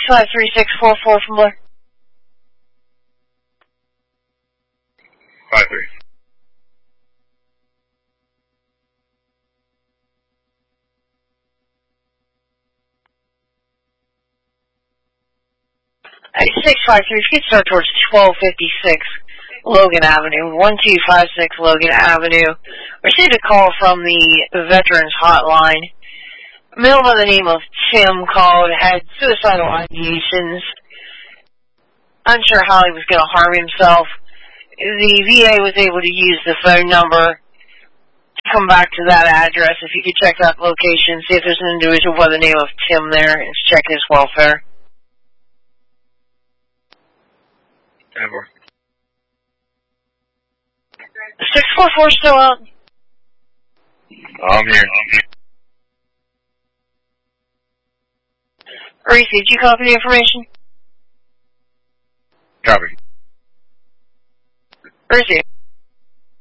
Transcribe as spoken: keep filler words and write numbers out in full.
five three six four four from Blair. Five three. six five three, if you could start towards twelve fifty-six Logan Avenue, one two five six Logan Avenue. Received a call from the Veterans Hotline. A male by the name of Tim called, had suicidal ideations. Unsure how he was going to harm himself. The V A was able to use the phone number to come back to that address. If you could check that location, see if there's an individual by the name of Tim there, and check his welfare. Ever. six four four still out? I'm here. I'm here. Reese, did you copy the information? Copy. Reese.